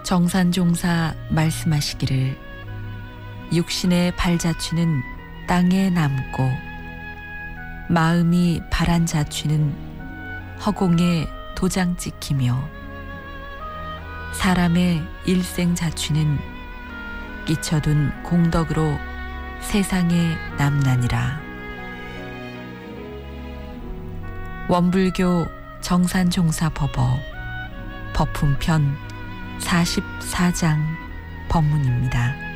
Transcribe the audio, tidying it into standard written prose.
정산종사 말씀하시기를 육신의 발자취는 땅에 남고 마음이 바란 자취는 허공에 도장 찍히며 사람의 일생 자취는 끼쳐둔 공덕으로 세상에 남나니라. 원불교 정산종사법어 법품편 44장 법문입니다.